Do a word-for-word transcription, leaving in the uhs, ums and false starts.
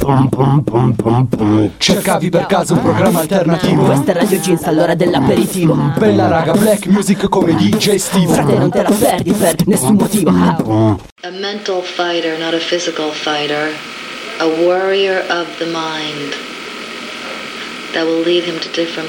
Pum pum pum pum pum. Cercavi per caso un programma alternativo? Questa è Radio Jeans, allora dell'aperitivo. Bella raga, black music come D J Steve. Frate, non te la perdi per nessun motivo. A mental fighter, not a physical fighter. A warrior of the mind that will lead him to different